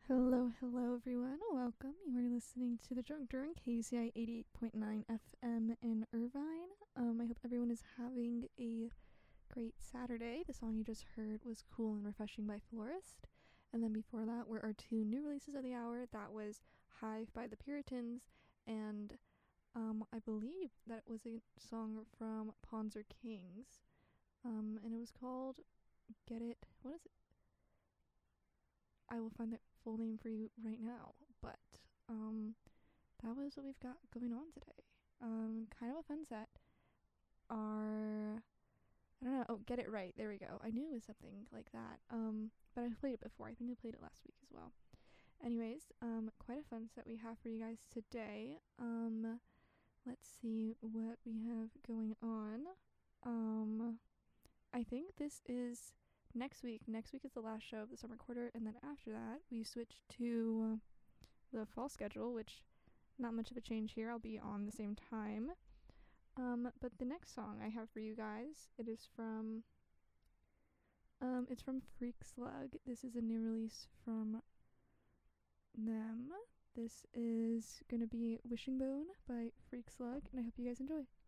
Hello everyone. Welcome. You are listening to the Drunk Drunk KCI 88.9 FM in Irvine. I hope everyone is having a great Saturday. The song you just heard was Cool and Refreshing by Florist. And then before that were our two new releases of the hour. That was Hive by the Puritans, and I believe that was a song from Pawns Are Kings. And it was called Get It. What is it? I will find the full name for you right now, but that was what we've got going on today. Kind of a fun set. I don't know. Oh, Get It Right. There we go. I knew it was something like that. But I've played it before. I think I played it last week as well. Anyways, quite a fun set we have for you guys today. Let's see what we have going on. I think this is next week. Next week is the last show of the summer quarter, and then after that, we switch to the fall schedule, which not much of a change here. I'll be on the same time. But the next song I have for you guys, it's from Freak Slug. This is a new release from them. This is gonna be Wishing Bone by Freak Slug, and I hope you guys enjoy.